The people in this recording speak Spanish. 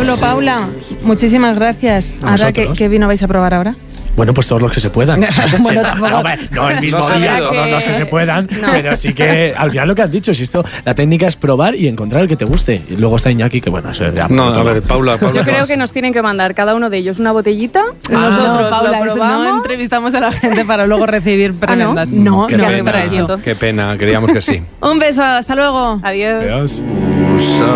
Pablo, Paula, muchísimas gracias. Ahora, ¿qué vino vais a probar ahora? Bueno, pues todos los que se puedan. Bueno, tampoco... No el mismo día, todos los que se puedan, pero sí que al final lo que has dicho, si esto, la técnica es probar y encontrar el que te guste. Y luego está Iñaki, que bueno, eso es... No, a ver, Paula. Yo creo que nos tienen que mandar cada uno de ellos una botellita. Nosotros Paula, lo probamos. no entrevistamos a la gente para luego recibir prebendas. ¿no? Qué para eso. pena, queríamos que sí. Un beso, hasta luego. Adiós. Adiós.